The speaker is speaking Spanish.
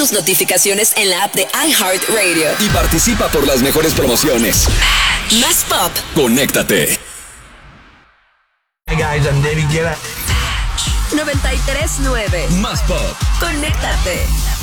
tus notificaciones en la app de iHeartRadio. Y participa por las mejores promociones. Más pop. Conéctate. Hey guys, I'm David Guetta. 93.9. Más pop. Conéctate.